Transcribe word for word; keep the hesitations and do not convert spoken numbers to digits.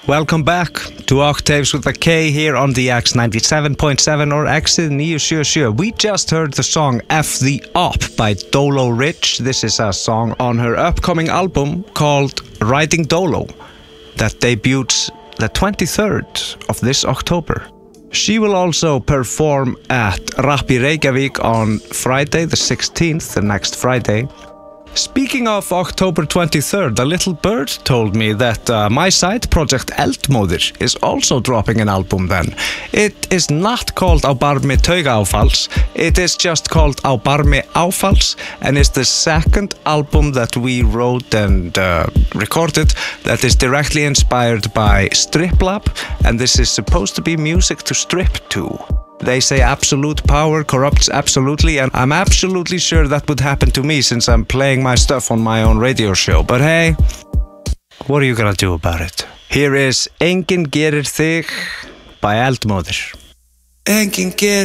Welcome back to Octaves with a K here on the X ninety-seven point seven or X nine seventy-seven. We just heard the song F the Op by Dolo Rich. This is a song on her upcoming album called Riding Dolo that debuts the twenty-third of this October. She will also perform at Rappi Reykjavík on Friday the sixteenth, the next Friday. Speaking of October twenty-third, a little bird told me that uh, my side project Eldmóðir is also dropping an album then. It is not called Á barmi taugaáfalls, it is just called Á barmi áfalls, and is the second album that we wrote and uh, recorded that is directly inspired by Strip Lab, and this is supposed to be music to strip to. They say absolute power corrupts absolutely, and I'm absolutely sure that would happen to me since I'm playing my stuff on my own radio show. But hey, what are you gonna do about it? Here is Enginn gerir þig by Eldmóðir. Enginn gerir